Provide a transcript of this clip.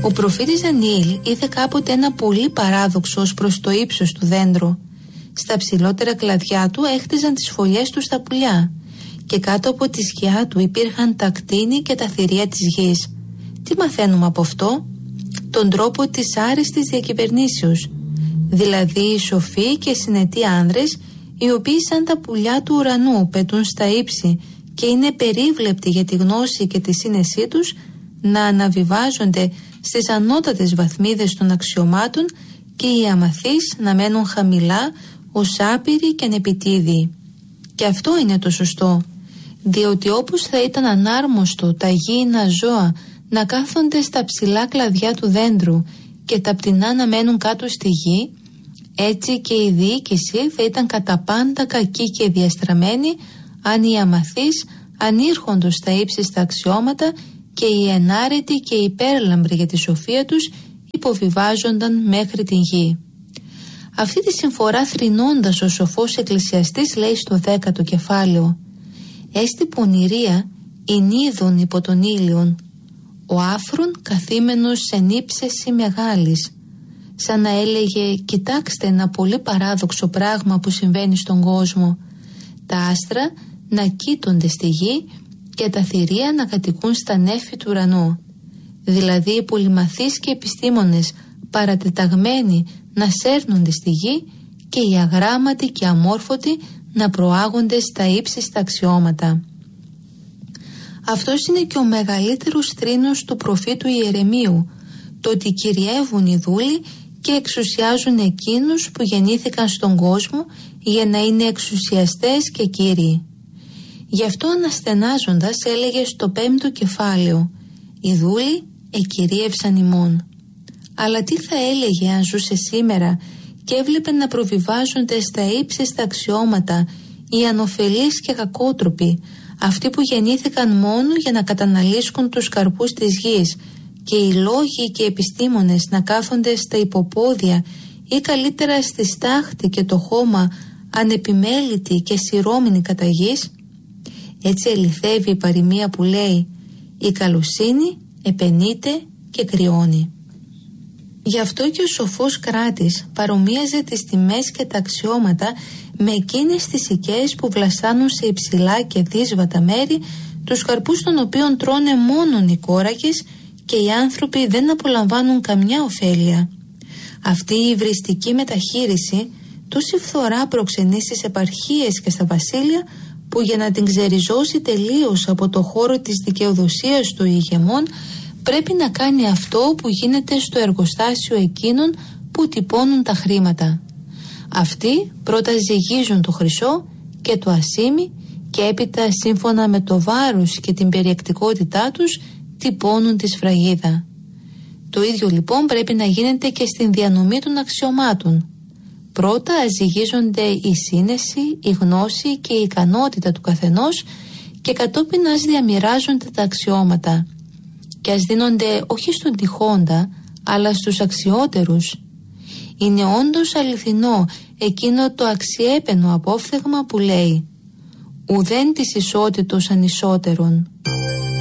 Ο προφήτης Δανιήλ είδε κάποτε ένα πολύ παράδοξο ως προς το ύψος του δέντρο. Στα ψηλότερα κλαδιά του έχτιζαν τις φωλιές του στα πουλιά και κάτω από τη σκιά του υπήρχαν τα κτίνη και τα θηρία της γης. Τι μαθαίνουμε από αυτό? Τον τρόπο της άριστης διακυβερνήσεως, δηλαδή οι σοφοί και συνετοί άνδρες, οι οποίοι σαν τα πουλιά του ουρανού πετούν στα ύψη και είναι περίβλεπτοι για τη γνώση και τη σύνεσή τους, να αναβιβάζονται στις ανώτατες βαθμίδες των αξιωμάτων και οι αμαθείς να μένουν χαμηλά ως άπειροι και ανεπιτίδιοι. Και αυτό είναι το σωστό, διότι όπως θα ήταν ανάρμοστο τα γήινα ζώα να κάθονται στα ψηλά κλαδιά του δέντρου και τα πτηνά να μένουν κάτω στη γη, έτσι και η διοίκηση θα ήταν κατά πάντα κακή και διαστραμμένη αν οι αμαθείς ανήρχοντος στα ύψιστα αξιώματα και οι ενάρετοι και οι υπέρλαμπροι για τη σοφία τους υποβιβάζονταν μέχρι την γη. Αυτή τη συμφορά θρηνώντας ο σοφός εκκλησιαστής λέει στο 10ο κεφάλαιο: «Έστι πονηρία εινίδων υπό τον ήλιον, ο άφρον καθήμενος εν ύψεση μεγάλης». Σαν να έλεγε: κοιτάξτε ένα πολύ παράδοξο πράγμα που συμβαίνει στον κόσμο. Τα άστρα να κοίτονται στη γη και τα θηρία να κατοικούν στα νέφη του ουρανού. Δηλαδή οι πολυμαθείς και επιστήμονες παρατεταγμένοι να σέρνονται στη γη και οι αγράμματοι και αμόρφωτοι να προάγονται στα ύψιστα αξιώματα. Αυτός είναι και ο μεγαλύτερος θρήνος του προφήτου Ιερεμίου, το ότι κυριεύουν οι δούλοι και εξουσιάζουν εκείνους που γεννήθηκαν στον κόσμο για να είναι εξουσιαστές και κύριοι. Γι' αυτό αναστενάζοντας έλεγε στο 5ο κεφάλαιο: «Οι δούλοι εκυρίευσαν ημών». Αλλά τι θα έλεγε αν ζούσε σήμερα και έβλεπε να προβιβάζονται στα ύψιστα αξιώματα οι ανοφελείς και κακότροποι, αυτοί που γεννήθηκαν μόνο για να καταναλύσκουν τους καρπούς της γης, και οι λόγοι και οι επιστήμονες να κάθονται στα υποπόδια ή καλύτερα στη στάχτη και το χώμα ανεπιμέλητοι και σειρώμενοι κατά γης? Έτσι ελιθεύει η παροιμία που λέει: «Η καλοσύνη επενείται και κρυώνει». Γι' αυτό και ο σοφός κράτης παρομοίαζε τις τιμές και τα αξιώματα με εκείνες τις οικαίες που βλαστάνουν σε υψηλά και δύσβατα μέρη, τους καρπούς των οποίων τρώνε μόνον οι κόρακες και οι άνθρωποι δεν απολαμβάνουν καμιά ωφέλεια. Αυτή η υβριστική μεταχείριση τόση φθορά προξενεί στις επαρχίες και στα βασίλεια, που για να την ξεριζώσει τελείως από το χώρο της δικαιοδοσίας του ηγεμόν πρέπει να κάνει αυτό που γίνεται στο εργοστάσιο εκείνων που τυπώνουν τα χρήματα. Αυτοί πρώτα ζυγίζουν το χρυσό και το ασίμι και έπειτα σύμφωνα με το βάρος και την περιεκτικότητά τους τυπώνουν τη σφραγίδα. Το ίδιο λοιπόν πρέπει να γίνεται και στην διανομή των αξιωμάτων. Πρώτα ζυγίζονται η σύνεση, η γνώση και η ικανότητα του καθενός και κατόπιν ας διαμοιράζονται τα αξιώματα και ας δίνονται όχι στον τυχόντα αλλά στους αξιότερους. Είναι όντως αληθινό εκείνο το αξιέπαινο απόφθεγμα που λέει: «Ουδέν της ισότητος ανισότερον».